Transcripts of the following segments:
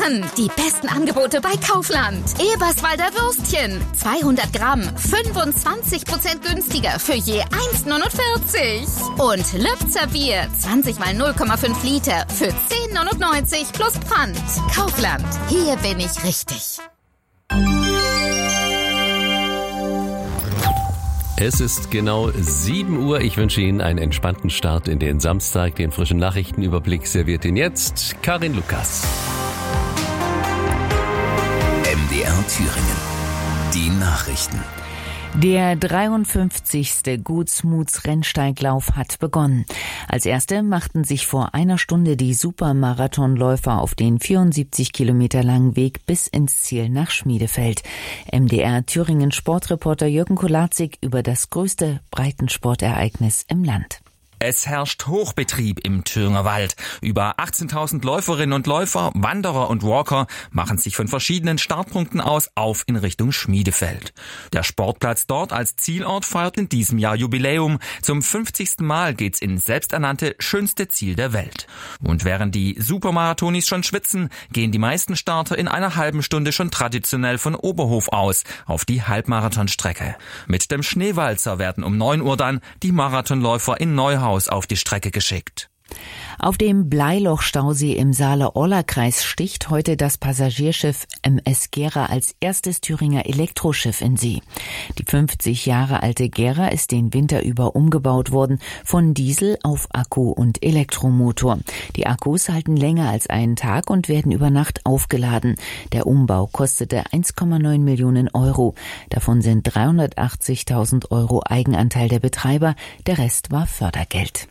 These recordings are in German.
Mann, die besten Angebote bei Kaufland. Eberswalder Würstchen, 200 Gramm, 25% günstiger für je 1,49. Und Lübzer Bier, 20 mal 0,5 Liter für 10,99 plus Pfand. Kaufland, hier bin ich richtig. Es ist genau 7 Uhr. Ich wünsche Ihnen einen entspannten Start in den Samstag. Den frischen Nachrichtenüberblick serviert Ihnen jetzt Karin Lukas. MDR Thüringen. Die Nachrichten. Der 53. Gutsmuts-Rennsteiglauf hat begonnen. Als Erste machten sich vor einer Stunde die Supermarathonläufer auf den 74 Kilometer langen Weg bis ins Ziel nach Schmiedefeld. MDR Thüringen Sportreporter Jürgen Kolatzig über das größte Breitensportereignis im Land. Es herrscht Hochbetrieb im Thüringer Wald. Über 18.000 Läuferinnen und Läufer, Wanderer und Walker machen sich von verschiedenen Startpunkten aus auf in Richtung Schmiedefeld. Der Sportplatz dort als Zielort feiert in diesem Jahr Jubiläum. Zum 50. Mal geht's ins selbsternannte schönste Ziel der Welt. Und während die Supermarathonis schon schwitzen, gehen die meisten Starter in einer halben Stunde schon traditionell von Oberhof aus auf die Halbmarathonstrecke. Mit dem Schneewalzer werden um 9 Uhr dann die Marathonläufer in Neuhaus auf die Strecke geschickt. Auf dem Bleiloch-Stausee im Saale-Orla-Kreis sticht heute das Passagierschiff MS Gera als erstes Thüringer Elektroschiff in See. Die 50 Jahre alte Gera ist den Winter über umgebaut worden, von Diesel auf Akku und Elektromotor. Die Akkus halten länger als einen Tag und werden über Nacht aufgeladen. Der Umbau kostete 1,9 Millionen Euro. Davon sind 380.000 Euro Eigenanteil der Betreiber, der Rest war Fördergeld.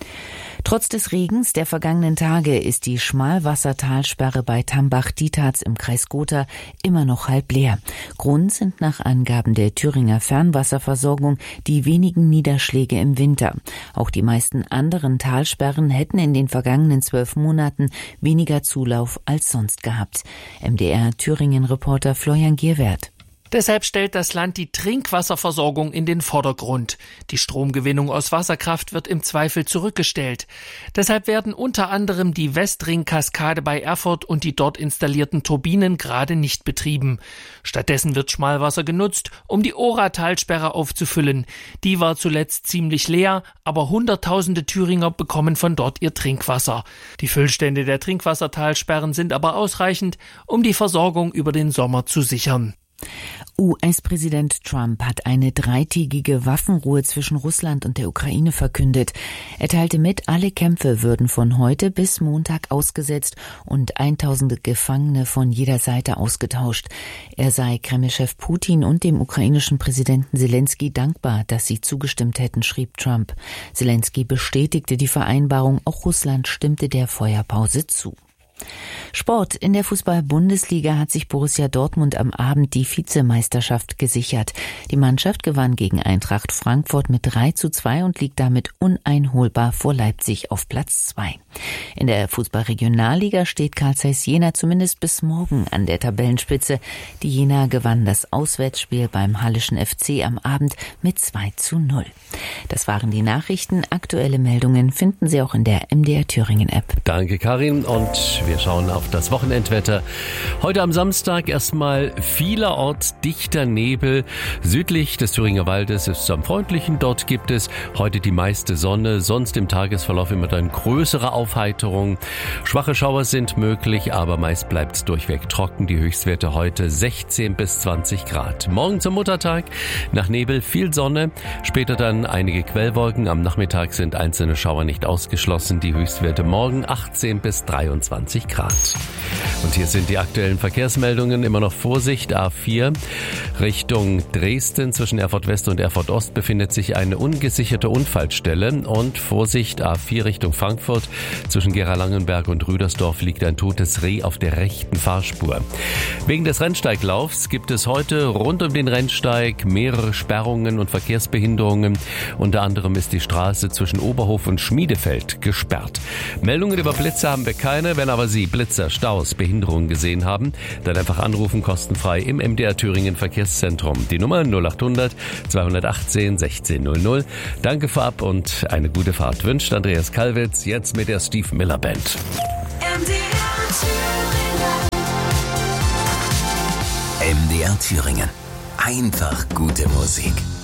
Trotz des Regens der vergangenen Tage ist die Schmalwassertalsperre bei Tambach-Dietharz im Kreis Gotha immer noch halb leer. Grund sind nach Angaben der Thüringer Fernwasserversorgung die wenigen Niederschläge im Winter. Auch die meisten anderen Talsperren hätten in den vergangenen 12 Monaten weniger Zulauf als sonst gehabt. MDR Thüringen-Reporter Florian Gierwert. Deshalb stellt das Land die Trinkwasserversorgung in den Vordergrund. Die Stromgewinnung aus Wasserkraft wird im Zweifel zurückgestellt. Deshalb werden unter anderem die Westring-Kaskade bei Erfurt und die dort installierten Turbinen gerade nicht betrieben. Stattdessen wird Schmalwasser genutzt, um die Ora-Talsperre aufzufüllen. Die war zuletzt ziemlich leer, aber Hunderttausende Thüringer bekommen von dort ihr Trinkwasser. Die Füllstände der Trinkwassertalsperren sind aber ausreichend, um die Versorgung über den Sommer zu sichern. US-Präsident Trump hat eine 3-tägige Waffenruhe zwischen Russland und der Ukraine verkündet. Er teilte mit, alle Kämpfe würden von heute bis Montag ausgesetzt und 1000 Gefangene von jeder Seite ausgetauscht. Er sei Kreml-Chef Putin und dem ukrainischen Präsidenten Selensky dankbar, dass sie zugestimmt hätten, schrieb Trump. Selensky bestätigte die Vereinbarung, auch Russland stimmte der Feuerpause zu. Sport. In der Fußball-Bundesliga hat sich Borussia Dortmund am Abend die Vizemeisterschaft gesichert. Die Mannschaft gewann gegen Eintracht Frankfurt mit 3:2 und liegt damit uneinholbar vor Leipzig auf Platz 2. In der Fußball-Regionalliga steht Carl Zeiss Jena zumindest bis morgen an der Tabellenspitze. Die Jena gewann das Auswärtsspiel beim Hallischen FC am Abend mit 2:0. Das waren die Nachrichten. Aktuelle Meldungen finden Sie auch in der MDR Thüringen App. Danke, Karin. Und wir schauen auf das Wochenendwetter. Heute am Samstag erstmal vielerorts dichter Nebel. Südlich des Thüringer Waldes ist es am freundlichen. Dort gibt es heute die meiste Sonne. Sonst im Tagesverlauf immer dann größere Aufheiterung. Schwache Schauer sind möglich, aber meist bleibt es durchweg trocken. Die Höchstwerte heute 16 bis 20 Grad. Morgen zum Muttertag nach Nebel viel Sonne. Später dann einige Quellwolken. Am Nachmittag sind einzelne Schauer nicht ausgeschlossen. Die Höchstwerte morgen 18 bis 23 Grad. Und hier sind die aktuellen Verkehrsmeldungen. Immer noch Vorsicht, A4 Richtung Dresden. Zwischen Erfurt West und Erfurt Ost befindet sich eine ungesicherte Unfallstelle. Und Vorsicht, A4 Richtung Frankfurt. Zwischen Gera-Langenberg und Rüdersdorf liegt ein totes Reh auf der rechten Fahrspur. Wegen des Rennsteiglaufs gibt es heute rund um den Rennsteig mehrere Sperrungen und Verkehrsbehinderungen. Unter anderem ist die Straße zwischen Oberhof und Schmiedefeld gesperrt. Meldungen über Blitze haben wir keine. Wenn aber Sie Blitzer, Staus, Behinderungen gesehen haben, dann einfach anrufen, kostenfrei im MDR Thüringen Verkehrszentrum. Die Nummer 0800 218 1600. Danke vorab und eine gute Fahrt wünscht Andreas Kalwitz, jetzt mit der Steve Miller Band. MDR Thüringen. Einfach gute Musik.